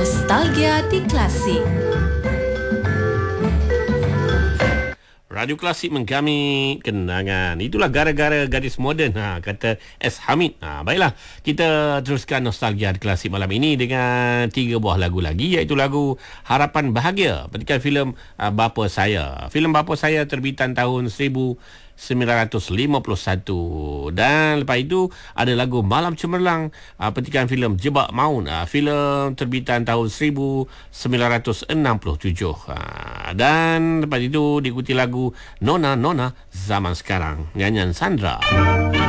Nostalgia di Klasik. Radio Klasik menggami kenangan. Itulah gara-gara gadis moden, kata S. Hamid. Baiklah, kita teruskan nostalgia di Klasik malam ini dengan 3 buah lagu lagi, iaitu lagu Harapan Bahagia, petikan filem Bapa Saya. Filem Bapa Saya terbitan tahun 1951. Dan lepas itu ada lagu Malam Cemerlang, petikan filem Jebak Maut, filem terbitan tahun 1967. Dan lepas itu diikuti lagu Nona Nona Zaman Sekarang, nyanyian Sandra.